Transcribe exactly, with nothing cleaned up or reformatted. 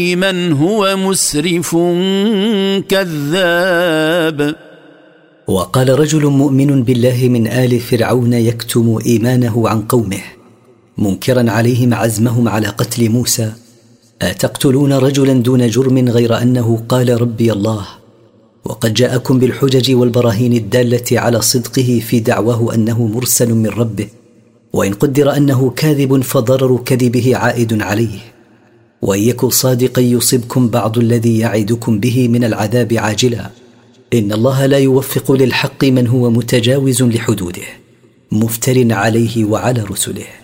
من هو مسرف كذاب. وقال رجل مؤمن بالله من آل فرعون يكتم إيمانه عن قومه منكرا عليهم عزمهم على قتل موسى: أتقتلون رجلا دون جرم غير أنه قال ربي الله وقد جاءكم بالحجج والبراهين الدالة على صدقه في دعواه أنه مرسل من ربه، وإن قدر أنه كاذب فضرر كذبه عائد عليه، وإن يكن صادقا يصبكم بعض الذي يعدكم به من العذاب عاجلا. إن الله لا يوفق للحق من هو متجاوز لحدوده مفتر عليه وعلى رسله.